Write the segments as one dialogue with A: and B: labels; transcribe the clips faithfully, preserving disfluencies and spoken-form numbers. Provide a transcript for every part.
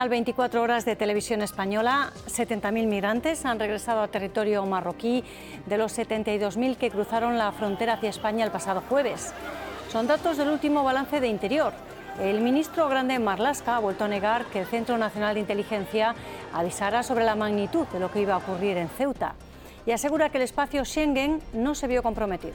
A: veinticuatro horas de televisión española, setenta mil migrantes han regresado a territorio marroquí de los setenta y dos mil que cruzaron la frontera hacia España el pasado jueves. Son datos del último balance de Interior. El ministro Grande Marlaska ha vuelto a negar que el Centro Nacional de Inteligencia avisara sobre la magnitud de lo que iba a ocurrir en Ceuta y asegura que el espacio Schengen no se vio comprometido.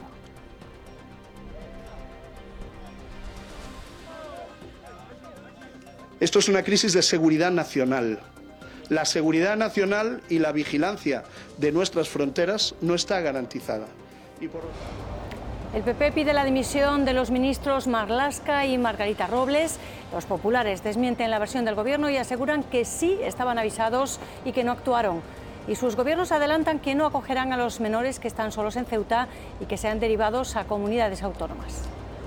B: Esto es una crisis de seguridad nacional. La seguridad nacional y la vigilancia de nuestras fronteras no está garantizada. Y por...
A: El P P pide la dimisión de los ministros Marlaska y Margarita Robles. Los populares desmienten la versión del gobierno y aseguran que sí estaban avisados y que no actuaron. Y sus gobiernos adelantan que no acogerán a los menores que están solos en Ceuta y que sean derivados a comunidades autónomas.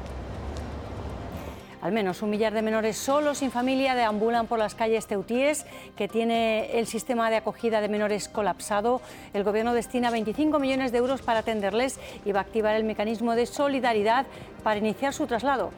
A: Al menos un millar de menores solos sin familia deambulan por las calles ceutíes, que tiene el sistema de acogida de menores colapsado. El gobierno destina veinticinco millones de euros para atenderles y va a activar el mecanismo de solidaridad para iniciar su traslado.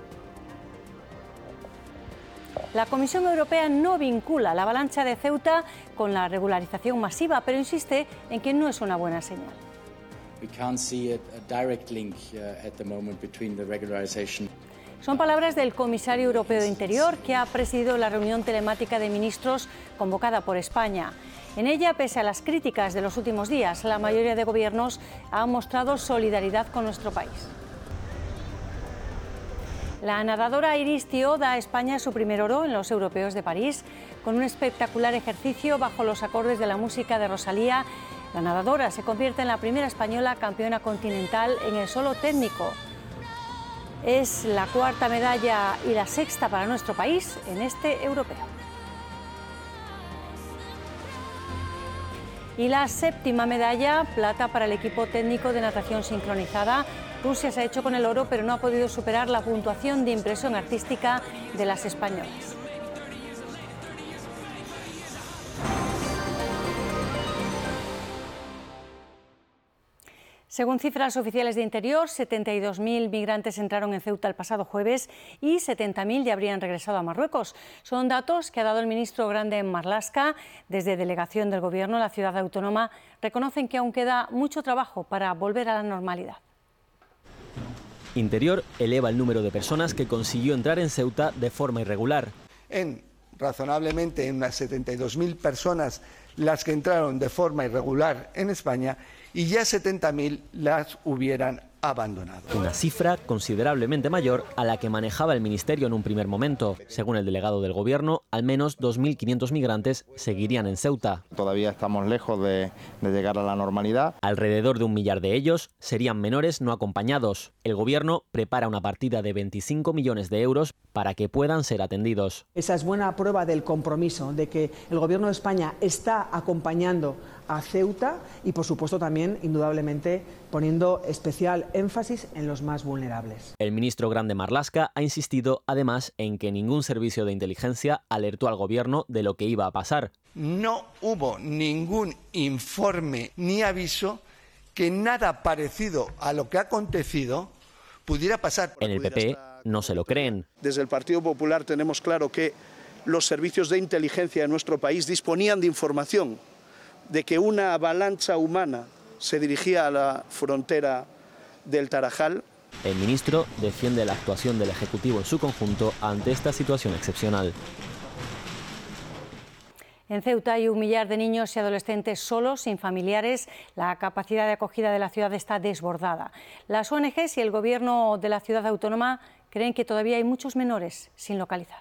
A: La Comisión Europea no vincula la avalancha de Ceuta con la regularización masiva, pero insiste en que no es una buena señal.
C: We can't see a direct link at the moment between the regularization.
A: Son palabras del comisario europeo de Interior, que ha presidido la reunión telemática de ministros convocada por España. En ella, pese a las críticas de los últimos días, la mayoría de gobiernos ha mostrado solidaridad con nuestro país. La nadadora Iris Thiaud da a España su primer oro en los europeos de París. Con un espectacular ejercicio bajo los acordes de la música de Rosalía, la nadadora se convierte en la primera española campeona continental en el solo técnico. Es la cuarta medalla y la sexta para nuestro país en este europeo. Y la séptima medalla, plata para el equipo técnico de natación sincronizada. Rusia se ha hecho con el oro, pero no ha podido superar la puntuación de impresión artística de las españolas. Según cifras oficiales de Interior, setenta y dos mil migrantes entraron en Ceuta el pasado jueves y setenta mil ya habrían regresado a Marruecos. Son datos que ha dado el ministro Grande Marlaska. Desde delegación del Gobierno, la ciudad autónoma reconocen que aún queda mucho trabajo para volver a la normalidad.
D: Interior eleva el número de personas que consiguió entrar en Ceuta de forma irregular.
E: En razonablemente en unas setenta y dos mil personas las que entraron de forma irregular en España, y ya setenta mil las hubieran abandonado.
D: Una cifra considerablemente mayor a la que manejaba el Ministerio en un primer momento. Según el delegado del Gobierno, al menos dos mil quinientos migrantes seguirían en Ceuta.
F: Todavía estamos lejos de, de llegar a la normalidad.
D: Alrededor de un millar de ellos serían menores no acompañados. El Gobierno prepara una partida de veinticinco millones de euros para que puedan ser atendidos.
G: Esa es buena prueba del compromiso, de que el Gobierno de España está acompañando a Ceuta y, por supuesto, también, indudablemente, poniendo especial énfasis en los más vulnerables.
D: El ministro Grande Marlaska ha insistido, además, en que ningún servicio de inteligencia alertó al Gobierno de lo que iba a pasar.
E: No hubo ningún informe ni aviso que nada parecido a lo que ha acontecido pudiera pasar.
D: En el P P no se lo creen.
B: Desde el Partido Popular tenemos claro que los servicios de inteligencia de nuestro país disponían de información de que una avalancha humana se dirigía a la frontera del Tarajal.
D: El ministro defiende la actuación del Ejecutivo en su conjunto ante esta situación excepcional.
A: En Ceuta hay un millar de niños y adolescentes solos, sin familiares. La capacidad de acogida de la ciudad está desbordada. Las O N Ges y el Gobierno de la ciudad autónoma creen que todavía hay muchos menores sin localizar.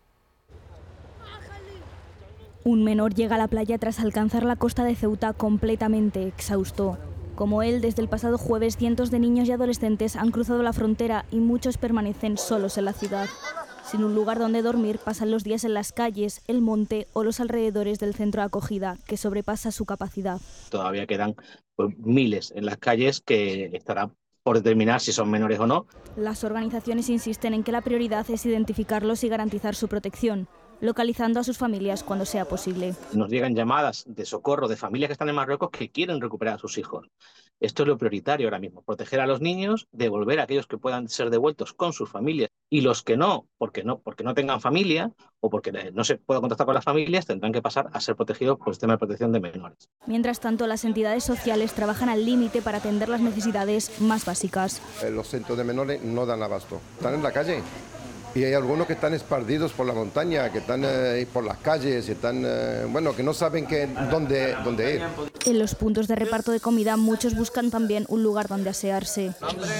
H: Un menor llega a la playa tras alcanzar la costa de Ceuta completamente exhausto. Como él, desde el pasado jueves, cientos de niños y adolescentes han cruzado la frontera y muchos permanecen solos en la ciudad. Sin un lugar donde dormir, pasan los días en las calles, el monte o los alrededores del centro de acogida, que sobrepasa su capacidad.
I: Todavía quedan pues, miles en las calles que estarán por determinar si son menores o no.
H: Las organizaciones insisten en que la prioridad es identificarlos y garantizar su protección, localizando a sus familias cuando sea posible.
I: Nos llegan llamadas de socorro de familias que están en Marruecos que quieren recuperar a sus hijos. Esto es lo prioritario ahora mismo, proteger a los niños, devolver a aquellos que puedan ser devueltos con sus familias y los que no, porque no, porque no tengan familia o porque no se pueda contactar con las familias, tendrán que pasar a ser protegidos por el sistema de protección de menores.
H: Mientras tanto, las entidades sociales trabajan al límite para atender las necesidades más básicas.
J: Los centros de menores no dan abasto, están en la calle. Y hay algunos que están esparcidos por la montaña, que están eh, por las calles, están, eh, bueno, que no saben que, dónde, dónde ir.
H: En los puntos de reparto de comida, muchos buscan también un lugar donde asearse.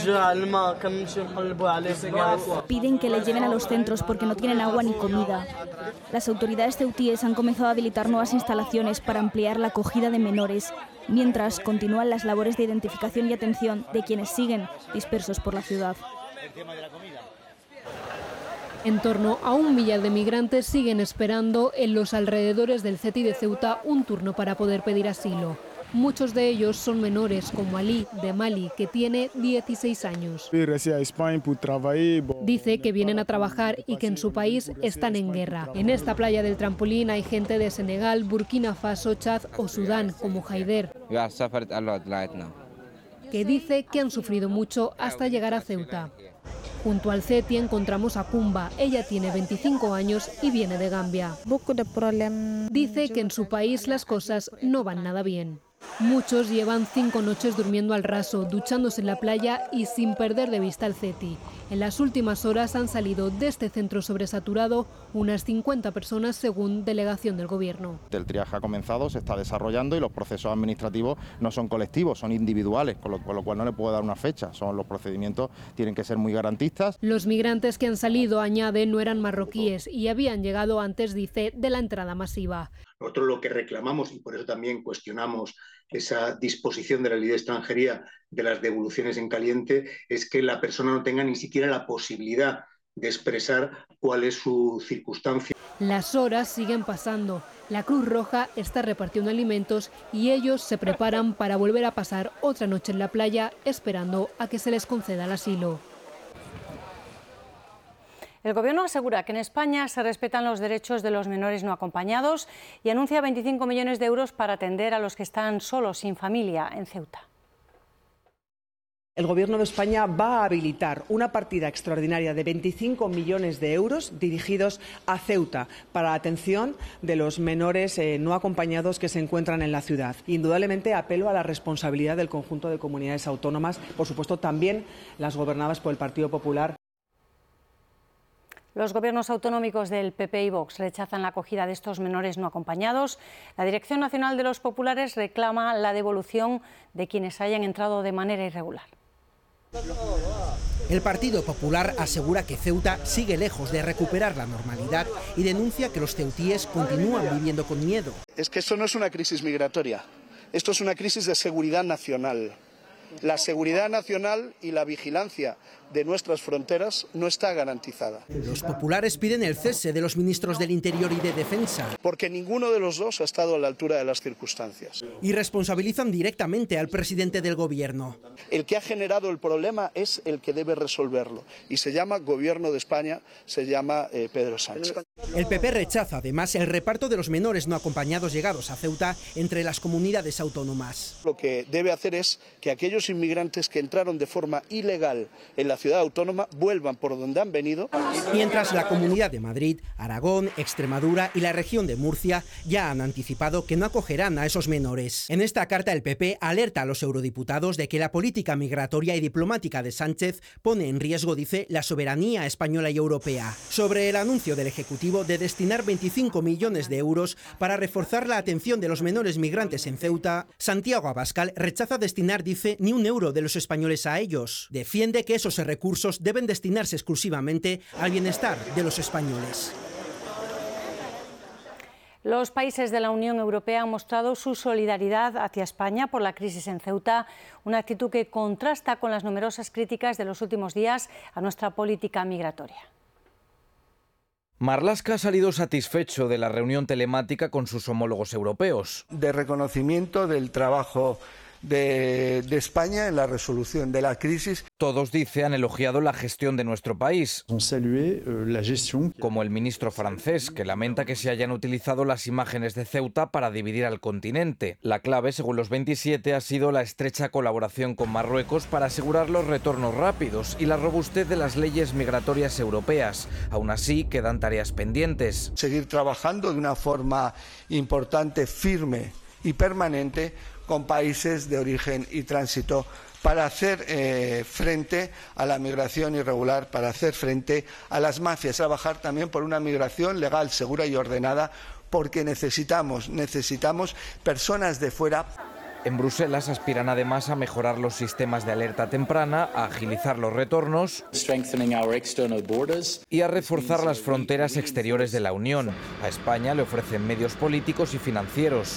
H: Piden que les lleven a los centros porque no tienen agua ni comida. Las autoridades ceutíes han comenzado a habilitar nuevas instalaciones para ampliar la acogida de menores, mientras continúan las labores de identificación y atención de quienes siguen dispersos por la ciudad.
K: En torno a un millar de migrantes siguen esperando en los alrededores del C E T I de Ceuta un turno para poder pedir asilo. Muchos de ellos son menores, como Ali, de Mali, que tiene dieciséis años. Dice que vienen a trabajar y que en su país están en guerra. En esta playa del Trampolín hay gente de Senegal, Burkina Faso, Chad o Sudán, como Haider, que dice que han sufrido mucho hasta llegar a Ceuta. Junto al C E T I encontramos a Kumba. Ella tiene veinticinco años y viene de Gambia. Dice que en su país las cosas no van nada bien. Muchos llevan cinco noches durmiendo al raso, duchándose en la playa y sin perder de vista el C E T I. En las últimas horas han salido de este centro sobresaturado unas cincuenta personas según delegación del Gobierno.
F: El triaje ha comenzado, se está desarrollando y los procesos administrativos no son colectivos, son individuales, con lo, con lo cual no le puedo dar una fecha. Son los procedimientos tienen que ser muy garantistas.
K: Los migrantes que han salido, añade, no eran marroquíes y habían llegado antes, dice, de la entrada masiva.
L: Nosotros lo que reclamamos, y por eso también cuestionamos esa disposición de la ley de extranjería de las devoluciones en caliente, es que la persona no tenga ni siquiera la posibilidad de expresar cuál es su circunstancia.
K: Las horas siguen pasando. La Cruz Roja está repartiendo alimentos y ellos se preparan para volver a pasar otra noche en la playa esperando a que se les conceda el asilo.
A: El Gobierno asegura que en España se respetan los derechos de los menores no acompañados y anuncia veinticinco millones de euros para atender a los que están solos, sin familia, en Ceuta.
G: El Gobierno de España va a habilitar una partida extraordinaria de veinticinco millones de euros dirigidos a Ceuta para la atención de los menores eh, no acompañados que se encuentran en la ciudad. Indudablemente apelo a la responsabilidad del conjunto de comunidades autónomas, por supuesto también las gobernadas por el Partido Popular.
A: Los gobiernos autonómicos del P P y Vox rechazan la acogida de estos menores no acompañados. La Dirección Nacional de los Populares reclama la devolución de quienes hayan entrado de manera irregular.
M: El Partido Popular asegura que Ceuta sigue lejos de recuperar la normalidad y denuncia que los ceutíes continúan viviendo con miedo.
B: Es que esto no es una crisis migratoria, esto es una crisis de seguridad nacional. La seguridad nacional y la vigilancia de nuestras fronteras no está garantizada.
M: Los populares piden el cese de los ministros del Interior y de Defensa.
B: Porque ninguno de los dos ha estado a la altura de las circunstancias.
M: Y responsabilizan directamente al presidente del Gobierno.
B: El que ha generado el problema es el que debe resolverlo. Y se llama Gobierno de España, se llama eh, Pedro Sánchez.
M: El P P rechaza además el reparto de los menores no acompañados llegados a Ceuta entre las comunidades autónomas.
B: Lo que debe hacer es que aquellos inmigrantes que entraron de forma ilegal en la ciudad autónoma vuelvan por donde han venido.
M: Mientras la Comunidad de Madrid, Aragón, Extremadura y la región de Murcia ya han anticipado que no acogerán a esos menores. En esta carta el P P alerta a los eurodiputados de que la política migratoria y diplomática de Sánchez pone en riesgo, dice, la soberanía española y europea. Sobre el anuncio del Ejecutivo de destinar veinticinco millones de euros para reforzar la atención de los menores migrantes en Ceuta, Santiago Abascal rechaza destinar, dice, ni un euro de los españoles a ellos. Defiende que esos recursos deben destinarse exclusivamente al bienestar de los españoles.
A: Los países de la Unión Europea han mostrado su solidaridad hacia España por la crisis en Ceuta, una actitud que contrasta con las numerosas críticas de los últimos días a nuestra política migratoria.
N: Marlaska ha salido satisfecho de la reunión telemática con sus homólogos europeos.
E: De reconocimiento del trabajo de, de España en la resolución de la crisis.
N: Todos, dice, han elogiado la gestión de nuestro país, como el ministro francés, que lamenta que se hayan utilizado las imágenes de Ceuta para dividir al continente. La clave, según los veintisiete, ha sido la estrecha colaboración con Marruecos para asegurar los retornos rápidos y la robustez de las leyes migratorias europeas. Aún así, quedan tareas pendientes.
E: Seguir trabajando de una forma importante, firme y permanente con países de origen y tránsito para hacer eh, frente a la migración irregular, para hacer frente a las mafias, trabajar también por una migración legal, segura y ordenada, porque necesitamos, necesitamos personas de fuera.
N: En Bruselas aspiran además a mejorar los sistemas de alerta temprana, a agilizar los retornos y a reforzar las fronteras exteriores de la Unión. A España le ofrecen medios políticos y financieros.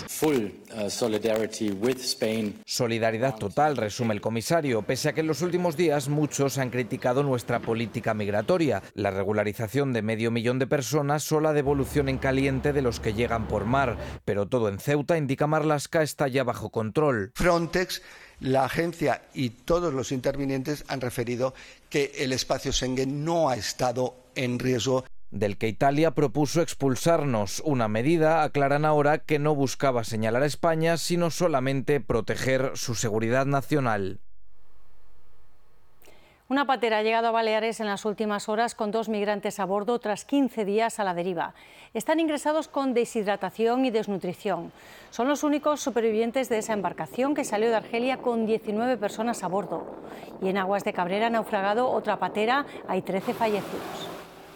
N: Solidaridad total, resume el comisario, pese a que en los últimos días muchos han criticado nuestra política migratoria, la regularización de medio millón de personas o la devolución en caliente de los que llegan por mar. Pero todo en Ceuta, indica Marlaska, está ya bajo control.
E: Frontex, la agencia y todos los intervinientes han referido que el espacio Schengen no ha estado en riesgo.
N: Del que Italia propuso expulsarnos, una medida, aclaran ahora, que no buscaba señalar a España, sino solamente proteger su seguridad nacional.
A: Una patera ha llegado a Baleares en las últimas horas con dos migrantes a bordo tras quince días a la deriva. Están ingresados con deshidratación y desnutrición. Son los únicos supervivientes de esa embarcación que salió de Argelia con diecinueve personas a bordo. Y en aguas de Cabrera ha naufragado otra patera, hay trece fallecidos.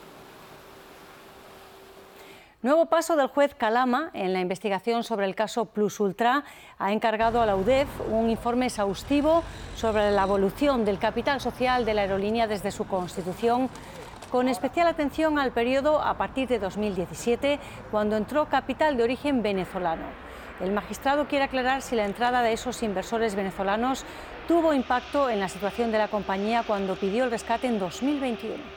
A: Nuevo paso del juez Calama en la investigación sobre el caso Plus Ultra. Ha encargado a la U D E F un informe exhaustivo sobre la evolución del capital social de la aerolínea desde su constitución, con especial atención al periodo a partir de dos mil diecisiete, cuando entró capital de origen venezolano. El magistrado quiere aclarar si la entrada de esos inversores venezolanos tuvo impacto en la situación de la compañía cuando pidió el rescate en dos mil veintiuno.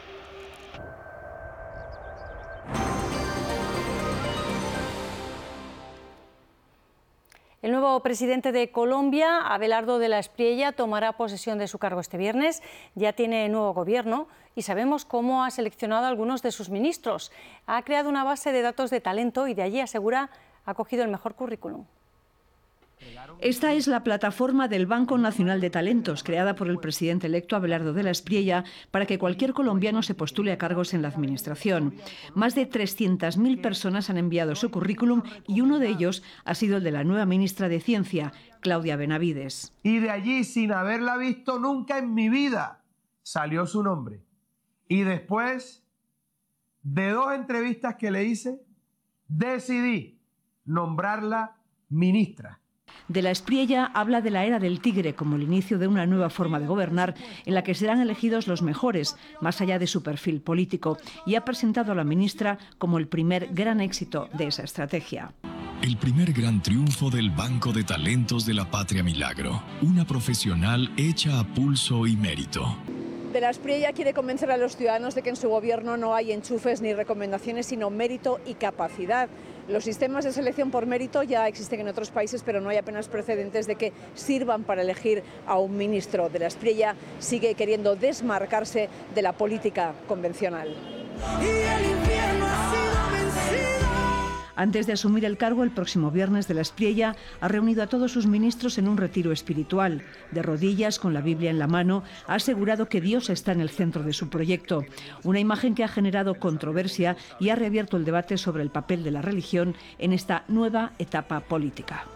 A: El nuevo presidente de Colombia, Abelardo de la Espriella, tomará posesión de su cargo este viernes. Ya tiene nuevo gobierno y sabemos cómo ha seleccionado a algunos de sus ministros. Ha creado una base de datos de talento y de allí, asegura, ha cogido el mejor currículum.
O: Esta es la plataforma del Banco Nacional de Talentos, creada por el presidente electo Abelardo de la Espriella para que cualquier colombiano se postule a cargos en la administración. Más de trescientas mil personas han enviado su currículum y uno de ellos ha sido el de la nueva ministra de Ciencia, Claudia Benavides.
P: Y de allí, sin haberla visto nunca en mi vida, salió su nombre. Y después de dos entrevistas que le hice, decidí nombrarla ministra.
O: De la Espriella habla de la era del tigre como el inicio de una nueva forma de gobernar en la que serán elegidos los mejores, más allá de su perfil político, y ha presentado a la ministra como el primer gran éxito de esa estrategia.
Q: El primer gran triunfo del Banco de Talentos de la Patria Milagro, una profesional hecha a pulso y mérito.
R: De la Espriella quiere convencer a los ciudadanos de que en su gobierno no hay enchufes ni recomendaciones, sino mérito y capacidad. Los sistemas de selección por mérito ya existen en otros países, pero no hay apenas precedentes de que sirvan para elegir a un ministro. De la Espriella sigue queriendo desmarcarse de la política convencional.
O: Y el infierno ha sido vencido. Antes de asumir el cargo el próximo viernes, de la Espriella ha reunido a todos sus ministros en un retiro espiritual. De rodillas, con la Biblia en la mano, ha asegurado que Dios está en el centro de su proyecto. Una imagen que ha generado controversia y ha reabierto el debate sobre el papel de la religión en esta nueva etapa política.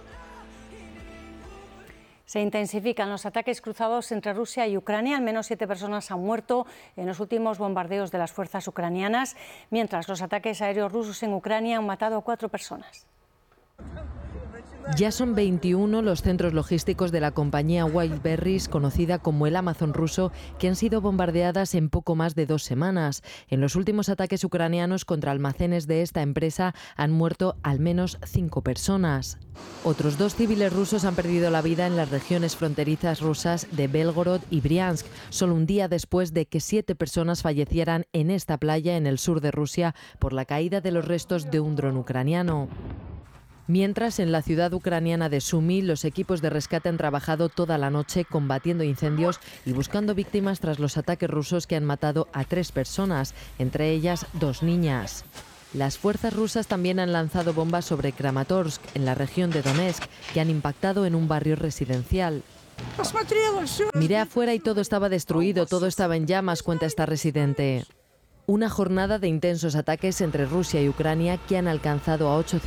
A: Se intensifican los ataques cruzados entre Rusia y Ucrania. Al menos siete personas han muerto en los últimos bombardeos de las fuerzas ucranianas, mientras los ataques aéreos rusos en Ucrania han matado a cuatro personas.
S: Ya son veintiuno los centros logísticos de la compañía Wildberries, conocida como el Amazon ruso, que han sido bombardeadas en poco más de dos semanas. En los últimos ataques ucranianos contra almacenes de esta empresa han muerto al menos cinco personas. Otros dos civiles rusos han perdido la vida en las regiones fronterizas rusas de Belgorod y Briansk, solo un día después de que siete personas fallecieran en esta playa en el sur de Rusia por la caída de los restos de un dron ucraniano. Mientras, en la ciudad ucraniana de Sumy, los equipos de rescate han trabajado toda la noche combatiendo incendios y buscando víctimas tras los ataques rusos que han matado a tres personas, entre ellas dos niñas. Las fuerzas rusas también han lanzado bombas sobre Kramatorsk, en la región de Donetsk, que han impactado en un barrio residencial. Miré afuera y todo estaba destruido, todo estaba en llamas, cuenta esta residente. Una jornada de intensos ataques entre Rusia y Ucrania que han alcanzado a ocho